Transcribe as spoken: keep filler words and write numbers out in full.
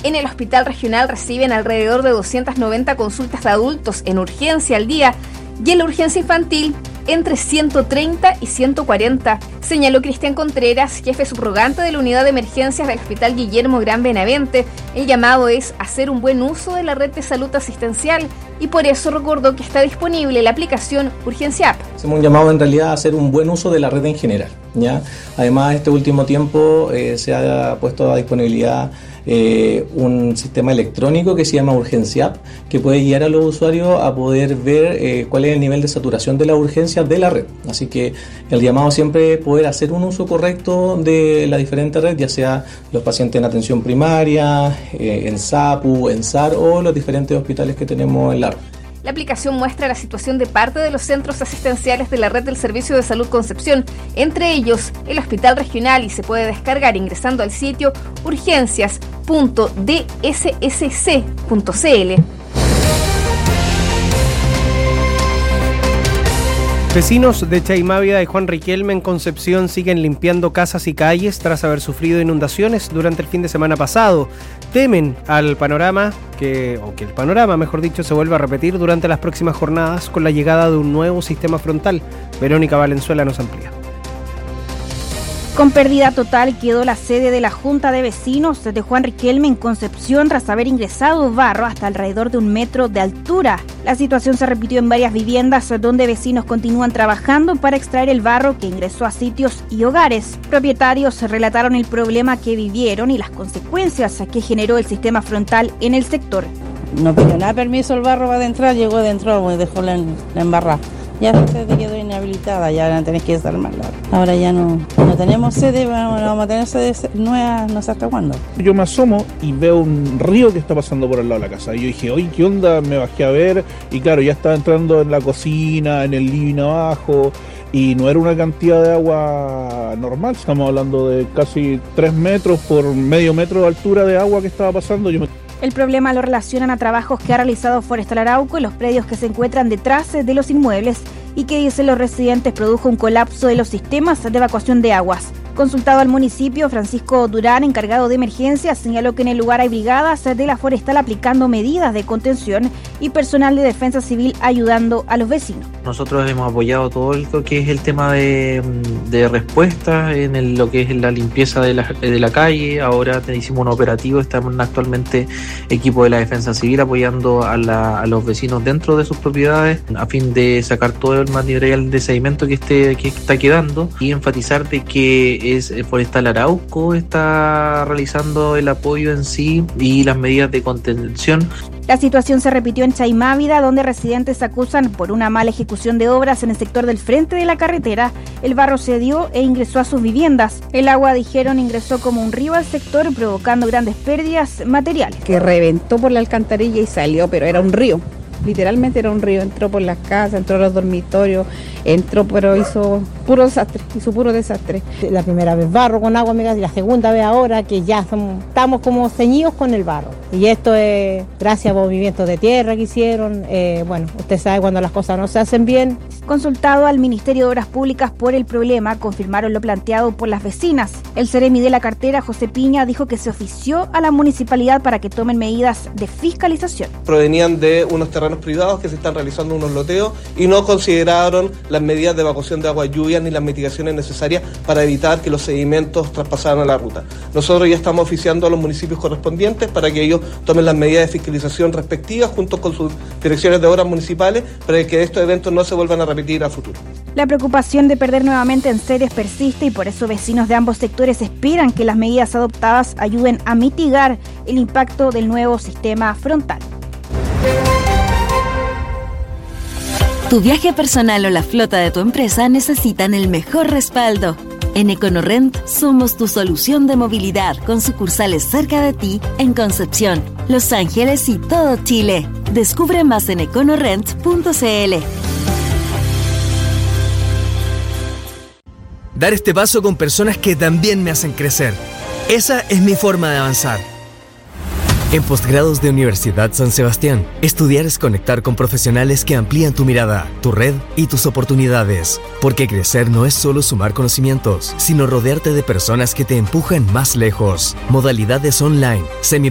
En el hospital regional reciben alrededor de doscientas noventa consultas de adultos en urgencia al día y en la urgencia infantil entre ciento treinta y ciento cuarenta, señaló Cristian Contreras, jefe subrogante de la unidad de emergencias del Hospital Guillermo Gran Benavente. El llamado es hacer un buen uso de la red de salud asistencial y por eso recordó que está disponible la aplicación Urgencia App. Hacemos un llamado en realidad a hacer un buen uso de la red en general, ¿ya? Además, este último tiempo eh, se ha puesto a disponibilidad Eh, un sistema electrónico que se llama Urgencia App, que puede guiar a los usuarios a poder ver eh, cuál es el nivel de saturación de la urgencia de la red. Así que el llamado siempre es poder hacer un uso correcto de la diferente red, ya sea los pacientes en atención primaria, eh, en SAPU, en S A R o los diferentes hospitales que tenemos en la red. La aplicación muestra la situación de parte de los centros asistenciales de la red del Servicio de Salud Concepción, entre ellos el Hospital Regional, y se puede descargar ingresando al sitio urgencias punto d s s c punto c l. Vecinos de Chaimávida y Juan Riquelme en Concepción siguen limpiando casas y calles tras haber sufrido inundaciones durante el fin de semana pasado. Temen al panorama, que, o que el panorama, mejor dicho, se vuelva a repetir durante las próximas jornadas con la llegada de un nuevo sistema frontal. Verónica Valenzuela nos amplía. Con pérdida total quedó la sede de la Junta de Vecinos de Juan Riquelme en Concepción tras haber ingresado barro hasta alrededor de un metro de altura. La situación se repitió en varias viviendas donde vecinos continúan trabajando para extraer el barro que ingresó a sitios y hogares. Propietarios relataron el problema que vivieron y las consecuencias que generó el sistema frontal en el sector. No pidió nada permiso el barro para adentrar, llegó adentro y dejó la, la embarrada. Ya la sede quedó inhabilitada, ya la tenés que desarmarla. Ahora ya no, no tenemos sede, vamos, vamos a tener sede nueva, no sé hasta cuándo. Yo me asomo y veo un río que está pasando por al lado de la casa. Y yo dije, oye, ¿qué onda? Me bajé a ver y claro, ya estaba entrando en la cocina, en el living abajo. Y no era una cantidad de agua normal, estamos hablando de casi tres metros por medio metro de altura de agua que estaba pasando. Yo me... El problema lo relacionan a trabajos que ha realizado Forestal Arauco en los predios que se encuentran detrás de los inmuebles y que, dicen los residentes, produjo un colapso de los sistemas de evacuación de aguas. Consultado al municipio, Francisco Durán, encargado de emergencias, señaló que en el lugar hay brigadas de la Forestal aplicando medidas de contención y personal de defensa civil ayudando a los vecinos. Nosotros hemos apoyado todo lo que es el tema de, de respuesta en el, lo que es la limpieza de la, de la calle. Ahora hicimos un operativo, estamos actualmente equipo de la defensa civil apoyando a, la, a los vecinos dentro de sus propiedades a fin de sacar todo el material de sedimento que, esté, que está quedando y enfatizar de que es Forestal Arauco está realizando el apoyo en sí y las medidas de contención. La situación se repitió en Chaimávida, donde residentes acusan por una mala ejecución de obras en el sector del frente de la carretera. El barro cedió e ingresó a sus viviendas. El agua, dijeron, ingresó como un río al sector, provocando grandes pérdidas materiales. Que reventó por la alcantarilla y salió, pero era un río. Literalmente era un río, entró por las casas, entró a los dormitorios, entró, pero hizo puro desastre, hizo puro desastre. La primera vez barro con agua, amigas, y la segunda vez ahora que ya somos, estamos como ceñidos con el barro. Y esto es gracias a movimientos de tierra que hicieron, eh, bueno, usted sabe cuando las cosas no se hacen bien. Consultado al Ministerio de Obras Públicas por el problema, confirmaron lo planteado por las vecinas. El Seremi de la cartera, José Piña, dijo que se ofició a la municipalidad para que tomen medidas de fiscalización. Provenían de unos terrenos privados que se están realizando unos loteos y no consideraron las medidas de evacuación de agua lluvia ni las mitigaciones necesarias para evitar que los sedimentos traspasaran a la ruta. Nosotros ya estamos oficiando a los municipios correspondientes para que ellos tomen las medidas de fiscalización respectivas junto con sus direcciones de obras municipales para que estos eventos no se vuelvan a repetir a futuro. La preocupación de perder nuevamente enseres persiste y por eso vecinos de ambos sectores esperan que las medidas adoptadas ayuden a mitigar el impacto del nuevo sistema frontal. Tu viaje personal o la flota de tu empresa necesitan el mejor respaldo. En EconoRent somos tu solución de movilidad con sucursales cerca de ti en Concepción, Los Ángeles y todo Chile. Descubre más en econorent punto c l. Dar este paso con personas que también me hacen crecer. Esa es mi forma de avanzar. En Postgrados de Universidad San Sebastián, estudiar es conectar con profesionales que amplían tu mirada, tu red y tus oportunidades. Porque crecer no es solo sumar conocimientos, sino rodearte de personas que te empujan más lejos. Modalidades online, semi